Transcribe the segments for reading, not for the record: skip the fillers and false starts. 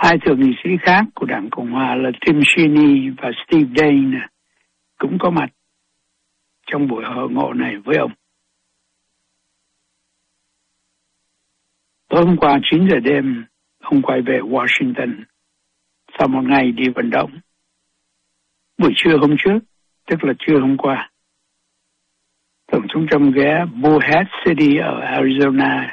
Hai thượng nghị sĩ khác của Đảng Cộng Hòa là Tim Sheeny và Steve Daines cũng có mặt trong buổi hội ngộ này với ông. Tối hôm qua 9 giờ đêm, ông quay về Washington sau một ngày đi vận động. Buổi trưa hôm trước, tức là trưa hôm qua, Tổng thống Trump ghé Bullhead City ở Arizona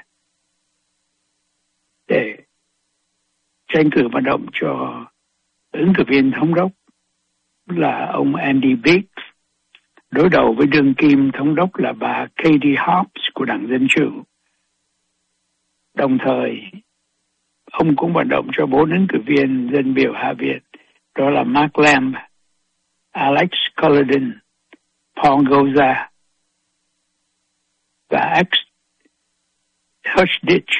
để tranh cử vận động cho ứng cử viên thống đốc là ông Andy Biggs, đối đầu với đương kim thống đốc là bà Katie Hobbs của Đảng Dân Chủ. Đồng thời, ông cũng vận động cho 4 ứng cử viên dân biểu Hạ viện, đó là Mark Lamb, Alex Culloden, Paul Gosar và X. Hushditch.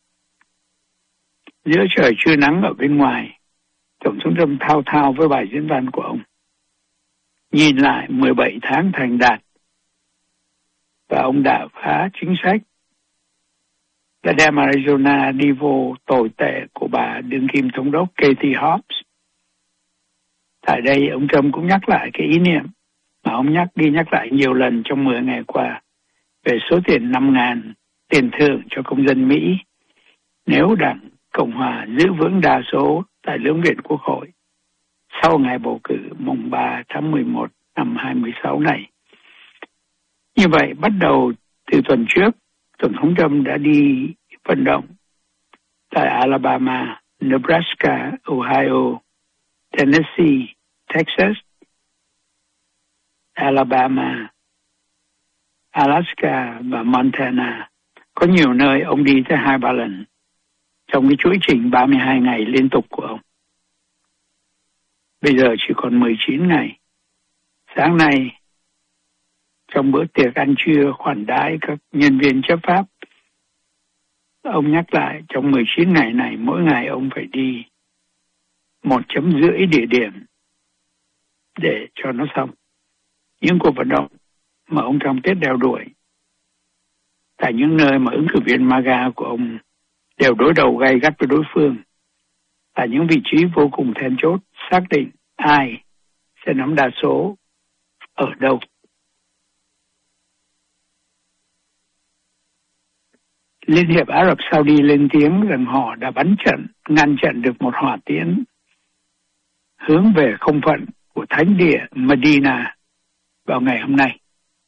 Giữa trời trưa nắng ở bên ngoài, Tổng thống Trump thao thao với bài diễn văn của ông. Nhìn lại 17 tháng thành đạt, và ông đã phá chính sách đã đem Arizona đi vô tồi tệ của bà đương kim thống đốc Katie Hobbs. Tại đây, ông Trump cũng nhắc lại cái ý niệm mà ông nhắc lại nhiều lần trong 10 ngày qua về số tiền 5.000 tiền thưởng cho công dân Mỹ nếu Đảng Cộng Hòa giữ vững đa số tại Lưỡng viện Quốc hội sau ngày bầu cử mùng 3 tháng 11 năm 2016 này. Như vậy, bắt đầu từ tuần trước, Tổng thống Trump đã đi vận động tại Alabama, Nebraska, Ohio, Tennessee, Texas, Alabama, Alaska và Montana. Có nhiều nơi ông đi tới 2-3 lần trong cái chuỗi trình 32 ngày liên tục của ông. Bây giờ chỉ còn 19 ngày. Sáng nay, trong bữa tiệc ăn trưa khoản đãi các nhân viên chấp pháp, ông nhắc lại trong 19 ngày này, mỗi ngày ông phải đi 1,5 địa điểm để cho nó xong. Những cuộc vận động mà ông cam kết đeo đuổi tại những nơi mà ứng cử viên MAGA của ông đều đối đầu gay gắt với đối phương, tại những vị trí vô cùng then chốt xác định ai sẽ nắm đa số ở đâu. Liên hiệp Ả Rập Saudi lên tiếng rằng họ đã ngăn chặn được một hỏa tiễn hướng về không phận của thánh địa Medina vào ngày hôm nay.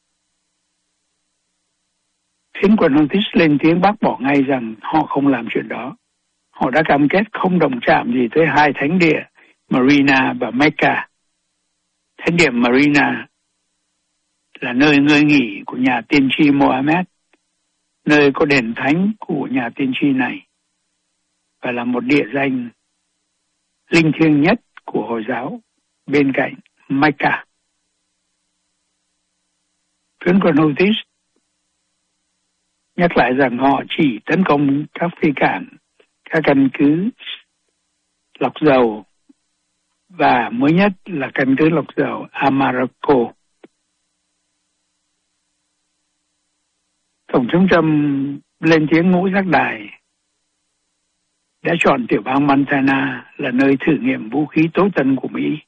Phiến quân Houthis lên tiếng bác bỏ ngay rằng họ không làm chuyện đó. Họ đã cam kết không động chạm gì tới 2 thánh địa Marina và Mecca. Thánh địa Marina là nơi ngơi nghỉ của nhà tiên tri Mohammed, nơi có đền thánh của nhà tiên tri này, và là một địa danh linh thiêng nhất của Hồi giáo bên cạnh Mecca. Phiến quân Houthis nhắc lại rằng họ chỉ tấn công các phi cảng, các căn cứ lọc dầu và mới nhất là căn cứ lọc dầu Aramco. Tổng thống Trump lên tiếng ngũ giác đài đã chọn tiểu bang Montana là nơi thử nghiệm vũ khí tối tân của Mỹ.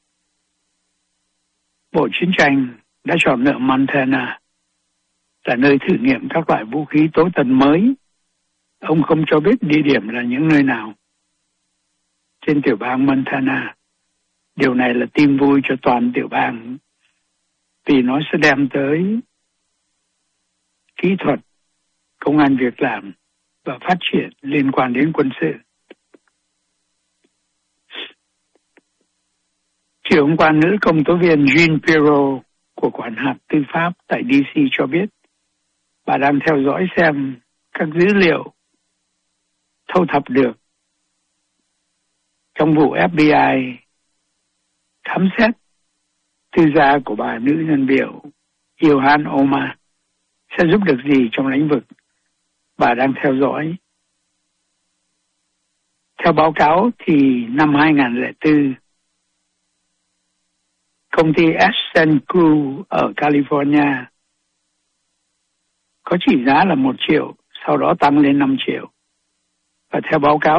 Bộ Chiến tranh đã chọn lựa Montana là nơi thử nghiệm các loại vũ khí tối tân mới. Ông không cho biết địa điểm là những nơi nào trên tiểu bang Montana. Điều này là tin vui cho toàn tiểu bang vì nó sẽ đem tới kỹ thuật, công an việc làm và phát triển liên quan đến quân sự. Chiều hôm qua, nữ công tố viên Jean Pirro của Quản hạt Tư pháp tại DC cho biết bà đang theo dõi xem các dữ liệu thu thập được trong vụ FBI khám xét tư gia của bà nữ dân biểu Ilhan Omar sẽ giúp được gì trong lĩnh vực bà đang theo dõi. Theo báo cáo thì năm 2004, công ty Essenco ở California có trị giá là 1 triệu, sau đó tăng lên 5 triệu. Và theo báo cáo